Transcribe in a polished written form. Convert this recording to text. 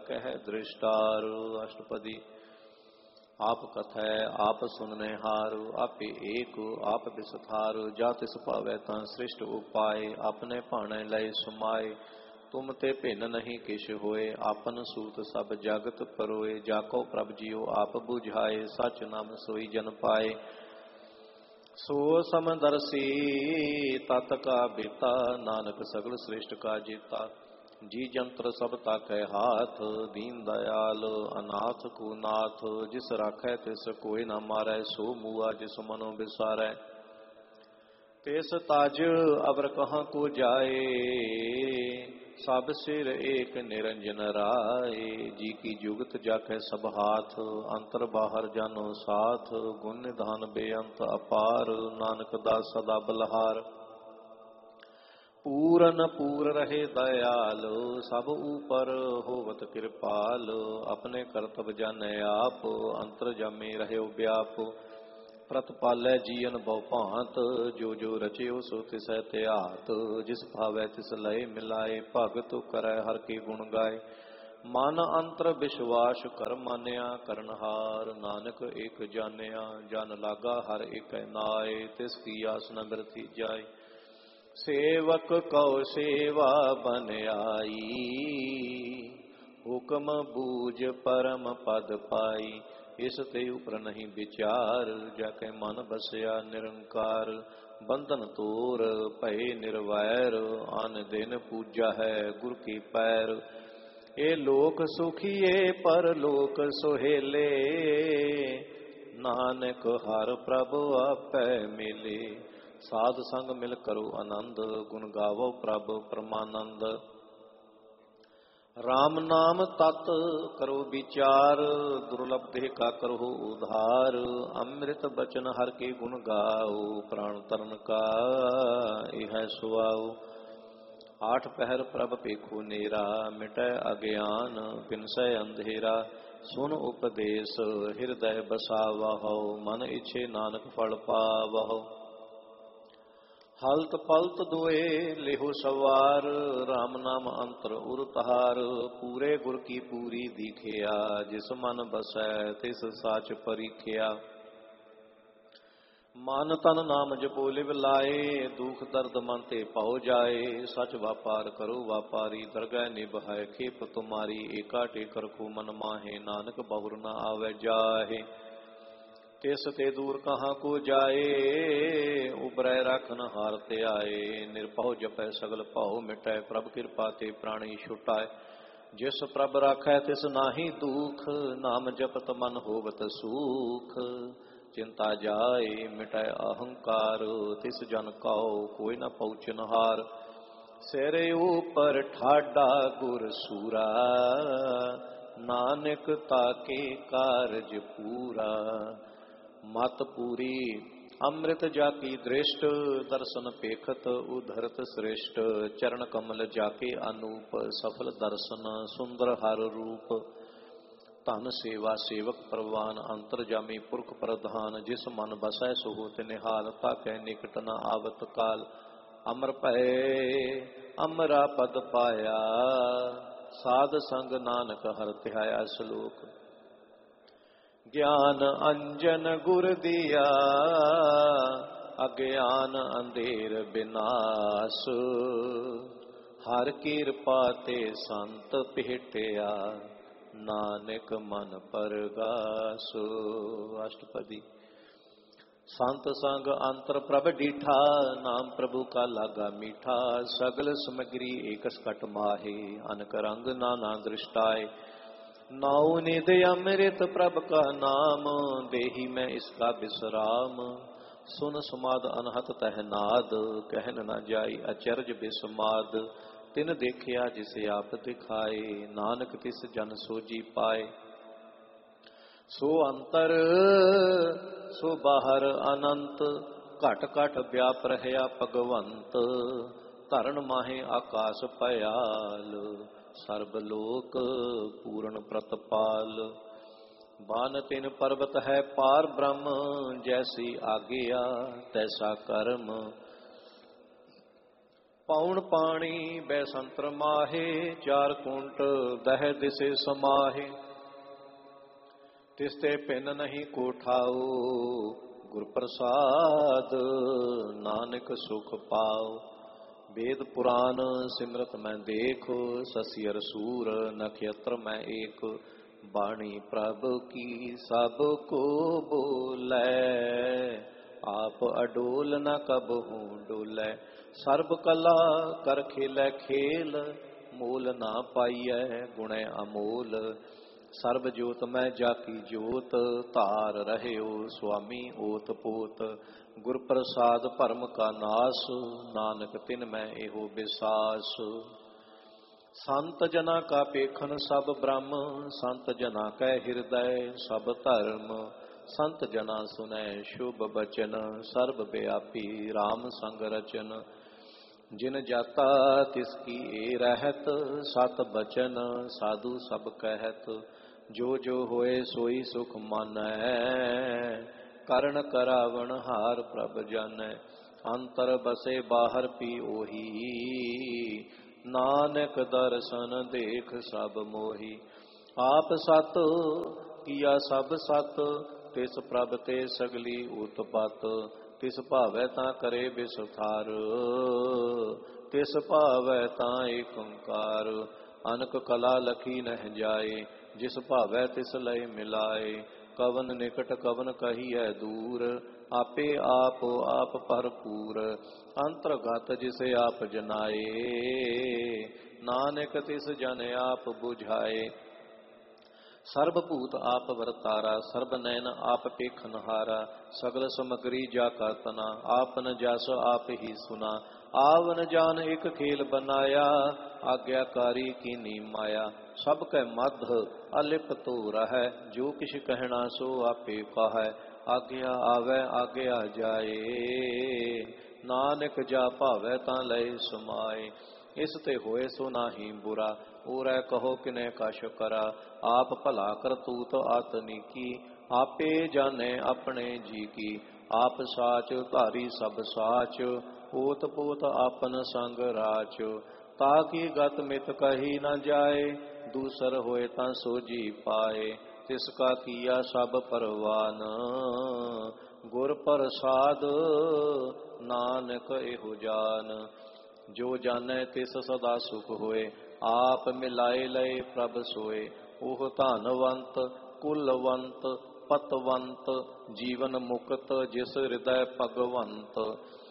कह दृष्टार। अष्टपदी। आप कथै आप सुनने हार, आपे एक आप विसथार। जा तिस भावै तां सृष्ट उपाय, अपने भाणे लय समाए। तुम ते भिन्न नहीं किश होए, आपन सूत सब जगत परोए। जाको प्रभ जियो आप बुझाए, सच नाम सोई जन पाए। सो समदर्शी तत का बेता, नानक सगल श्रेष्ठ का जेता। जी जंत्र सब ताकै हाथ, दीन दयाल अनाथ को नाथ। जिस राखै तिस कोई न मारै, सो मुआ जिस मनो बिसारै। तिस ताज अवर कहाँ को जाए, सब सिर एक निरंजन राय। जी की जुगत जाकै सब हाथ, अंतर बाहर जानो साथ। गुण निधान बेअंत अपार, नानक दास सदा बलहार। पूरन पूर रहे दयाल, सब ऊपर होवत कृपाल। अपने करतब जाने आप, अंतर जमे रहे व्याप। प्रतपालै जीवन भव भांत, जो जो रचियो सो तिसै त्यात। जिस भावै तिस लय मिलाए, भगत करै हर के गुण गाए। मन अंतर विश्वास कर मानिया, करनहार नानक एक जानिया। जन लागा हर एक नाय, तिस की आस न बिरथी जाय। सेवक कौ सेवा बन आई, हुक्म बूझ परम पद पाई। इस ते उपर नहीं विचार, जाके मन बसया निरंकार। बंधन तोर भय निर्वैर, आन दिन पूजा है गुर की पैर। ए लोक सुखिए पर लोक सोहेले, नानक हर प्रभु आपै मिले। साध संग मिल करो आनंद, गुण गावो प्रभ परमानंद। राम नाम तत् करो विचार, दुर्लभ देह का करो उधार। अमृत बचन हर के गुण गाओ, प्राण तरन का यह सुआओ। आठ पहर प्रभ पेखो नेरा, मिटै अज्ञान बिनसै अंधेरा। सुन उपदेश हृदय बसावहो, मन इच्छे नानक फल पावहो। हलत पलत दोए लेहो सवार, राम नाम अंतर उर तहार। पूरे गुर की पूरी दीखिया, जिस मन बसै तिस साच परीखिया। मन तन नाम जपो लिव लाए, दुख दर्द मन ते पाओ जाए। सच व्यापार करो व्यापारी, दरगह निभाए खेप तुम्हारी। एका टेकर को मन माहे, नानक बहुर न आवे जाहे। तिस ते दूर कहाँ को जाए, उबरै राखन हार ते आए। निर्भउ जपै सगल भउ मिटै, प्रभ कृपा ते प्राणी छुटाए। जिस प्रभ राखै तिस नाहि दुख, नाम जपत मन होवत सुख। चिंता जाए मिटै अहंकार, तिस जन कहो कोई न पहुँचन हार। सिर ऊपर ठाडा गुर सूरा, नानक ताके कारज पूरा। मत पूरी अमृत जाकी दृष्ट, दर्शन पेखत उधरत श्रेष्ठ। चरण कमल जाके अनूप, सफल दर्शन सुंदर हर रूप। धन सेवा सेवक परवान, अंतर जामी पुरख प्रधान। जिस मन बसै सो होत निहाल, ताकै निकट न आवत काल। अमर भय अमरा पद पाया, साध संग नानक हर ध्याया। श्लोक। ज्ञान अंजन गुर दिया, अज्ञान अंधेर विनाश। हर कृपा ते संत भेटिया, नानक मन परगास। अष्टपदी। संत संग अंतर प्रभ डीठा, नाम प्रभु का लागा मीठा। सगल समग्री एक सकट माहे, अनक रंग नाना दृष्टाए। नाउ निध अमृत प्रभ का नाम, देही में इसका विश्राम। सुन सुमाद अनहत तह नाद, कहन न जाई अचरज बिस्माद। तिन देखिया जिसे आप दिखाए, नानक तिस जन सोजी पाए। सो अंतर सो बाहर अनंत, घट घट व्याप रहया भगवंत। धरण माहे आकाश पयाल, सर्ब लोक पूर्ण प्रतपाल। बान तिन पर्वत है पार ब्रह्म, जैसी आज्ञा तैसा कर्म। ਪੌਣ ਪਾਣੀ ਬੈਸੰਤਰ ਮਾਹੇ, ਚਾਰ ਕੁੰਟ ਦਹਿ ਦਿਸੇ ਸਮਾਹੇ। ਤਿਸ ਤੇ ਭਿੰਨ ਨਹੀਂ ਕੋਠਾਓ, ਗੁਰ ਪ੍ਰਸਾਦ ਨਾਨਕ ਸੁਖ ਪਾਓ। ਵੇਦ ਪੁਰਾਨ ਸਿਮਰਤ ਮੈਂ ਦੇਖ, ਸਸੀ ਅਰ ਸੂਰ ਨਖਯਤਰ ਮੈਂ ਏਕ। ਬਾਣੀ ਪ੍ਰਭ ਕੀ ਸਭ ਕੋ ਬੋਲੇ, ਆਪ ਅਡੋਲ ਨ ਕਬਹੂ ਡੋਲੇ। ਸਰਬ ਕਲਾ ਕਰ ਖੇਲੇ ਖੇਲ, ਮੂਲ ਨਾ ਪਾਈਐ ਗੁਣੈ ਅਮੋਲ। ਸਰਬ ਜੋਤ ਮੈਂ ਜਾਕੀ ਜੋਤ, ਧਾਰ ਰਹਿਓ ਸੁਆਮੀ ਓਤ ਪੋਤ। ਗੁਰ ਪ੍ਰਸਾਦ ਭਰਮ ਕਾ ਨਾਸ, ਨਾਨਕ ਤਿਨ ਮੈਂ ਇਹੋ ਬਿਸਾਸ। ਸੰਤ ਜਨਾ ਕਾ ਪੇਖਨ ਸਭ ਬ੍ਰਹਮ, ਸੰਤ ਜਨਾ ਕੈ ਹਿਰਦੈ ਸਭ ਧਰਮ। ਸੰਤ ਜਨਾ ਸੁਨੈ ਸ਼ੁਭ ਬਚਨ, ਸਰਬ ਵਿਆਪੀ RAM ਸੰਗ ਰਚਨ। ਜਿਨ ਜਾਤਾ ਤਿਸ ਕੀ ਏ ਰਹਿਤ, ਸਤ ਬਚਨ ਸਾਧੂ ਸਭ ਕਹਿਤ। ਜੋ ਜੋ ਹੋਏ ਸੋਈ ਸੁਖ ਮਾਨੈ, ਕਰਨ ਕਰਾਵਣ ਹਾਰ ਪ੍ਰਭ ਜਾਨੈ। ਅੰਤਰ ਬਸੇ ਬਾਹਰ ਪੀ ਉਹੀ, ਨਾਨਕ ਦਰਸ਼ਨ ਦੇਖ ਸਭ ਮੋਹੀ। ਆਪ ਸਤ ਕੀਆ ਸਭ ਸਤ, ਤਿਸ ਪ੍ਰਭ ਤੇ ਸਗਲੀ ਉਤਪਤ। ਤਿਸ ਭਾਵੈ ਤਾਂ ਕਰੇ ਬਿਸਥਾਰ, ਤਿਸ ਭਾਵੈ ਤਾਂ ਏਕ ਓੰਕਾਰ। ਅਨਕ ਕਲਾ ਲਖੀ ਨਹਿ ਜਾਏ, ਜਿਸ ਭਾਵੈ ਤਿਸ ਲਇ ਮਿਲਾਏ। ਕਵਨ ਨਿਕਟ ਕਵਨ ਕਹੀਐ ਦੂਰ, ਆਪੇ ਆਪ ਆਪ ਭਰਪੂਰ। ਅੰਤਰਗਤ ਜਿਸੇ ਆਪ ਜਨਾਏ, ਨਾਨਕ ਤਿਸ ਜਨ ਆਪ ਬੁਝਾਏ। ਸਰਬ ਭੂਤ ਆਪ ਵਰਤਾਰਾ, ਸਰਬ ਨੈਨ ਆਪ ਪੇਖਨ ਹਾਰਾ। ਸਗਲ ਸਮਗਰੀ ਜਾ ਕਾ ਤਨਾ, ਆਪਨ ਜਸ ਆਪ ਹੀ ਸੁਨਾ। ਆਵਨ ਜਾਨ ਇਕ ਖੇਲ ਬਨਾਇਆ, ਆਗਿਆਕਾਰੀ ਕੀਨੀ ਮਾਇਆ। ਸਭ ਕੈ ਮਧ ਅਲਿਪ ਤੋ ਰਹੈ, ਜੋ ਕਿਛ ਕਹਿਣਾ ਸੋ ਆਪੇ ਕਹੈ। ਆਗਿਆ ਆਵੈ ਆਗਿਆ ਜਾਏ, ਨਾਨਕ ਜਾ ਭਾਵੈ ਤਾਂ ਲਏ ਸਮਾਏ। ਇਸ ਤੇ ਹੋਏ ਸੋ ਨਾਹੀ ਬੁਰਾ, ਉਰੈ ਕਹੋ ਕਿਨੈ ਕਛ ਕਰਾ। ਆਪ ਭਲਾ ਕਰਤੂਤ ਆਤਨੀਕੀ, ਆਪੇ ਜਾਣੈ ਆਪਣੇ ਜੀ ਕੀ। ਆਪ ਸਾਚ ਧਾਰੀ ਸਭ ਸਾਚ, ਓਤ ਪੋਤ ਆਪਨ ਸੰਗ ਰਾਚ। ਤਾਕੀ ਗਤ ਮਿਤ ਕਹੀ ਨ ਜਾਏ, ਦੂਸਰ ਹੋਏ ਤਾਂ ਸੋਜੀ ਪਾਏ। ਤਿਸ ਕਾ ਕੀਆ ਸਭ ਪਰਵਾਨ, ਗੁਰ ਪ੍ਰਸਾਦ ਨਾਨਕ ਇਹੋ ਜਾਨ। ਜੋ ਜਾਣੈ ਤਿਸ ਸਦਾ ਸੁਖ ਹੋਏ, ਆਪ ਮਿਲਾਏ ਲਏ ਪ੍ਰਭ ਸੋਏ। ਉਹ ਧਨਵੰਤ ਕੁਲਵੰਤ ਪਤਵੰਤ, ਜੀਵਨ ਮੁਕਤ ਜਿਸ ਹਿਰਦੈ ਭਗਵੰਤ।